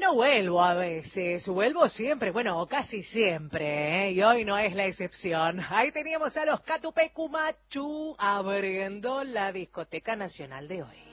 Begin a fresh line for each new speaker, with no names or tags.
no vuelvo a veces, vuelvo siempre, bueno, casi siempre, ¿eh? Y hoy no es la excepción. Ahí teníamos a los Catupecu Machu abriendo la discoteca nacional de hoy.